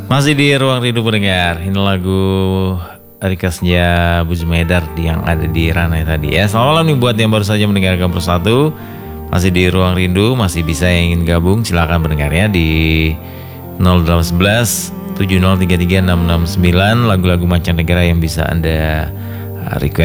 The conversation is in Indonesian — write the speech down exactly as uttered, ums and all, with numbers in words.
Masih di Ruang Rindu Pendengar. Ini lagu requestnya Bu Zumedar yang ada di Ranai tadi ya. Selamat malam nih buat yang baru saja mendengarkan Persatu. Masih di Ruang Rindu, masih bisa yang ingin gabung silakan pendengarnya di nol delapan satu satu tujuh nol tiga tiga enam enam sembilan. Lagu-lagu mancanegara yang bisa Anda request